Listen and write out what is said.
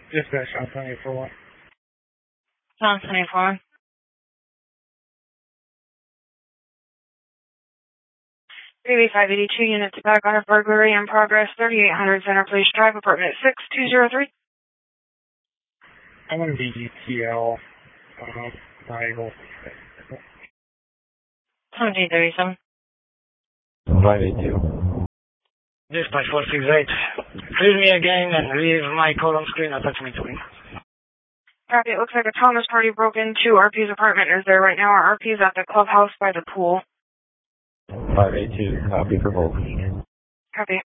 Dispatch on 24. On 24. Maybe 582 units back on a burglary in progress, 3800 Center Place Drive, apartment 6203. I'm going to be ETL, Bible. 1737. 582. Dispatch 468. Clear me again and leave my code on screen attachment 20. Copy. It looks like a Thomas party broke into RP's apartment. Is there right now? Our RP's at the clubhouse by the pool. 582. Copy for both. Copy.